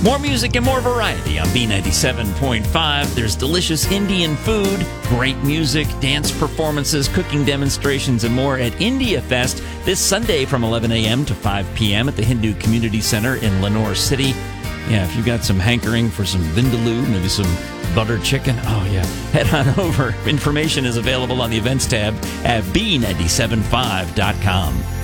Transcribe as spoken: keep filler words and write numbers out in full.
More music and more variety on B ninety-seven point five. There's delicious Indian food, great music, dance performances, cooking demonstrations, and more at India Fest this Sunday from eleven a.m. to five p.m. at the Hindu Community Center in Lenore City. Yeah, if you've got some hankering for some vindaloo, maybe some butter chicken, oh yeah, head on over. Information is available on the events tab at B nine seven five dot com.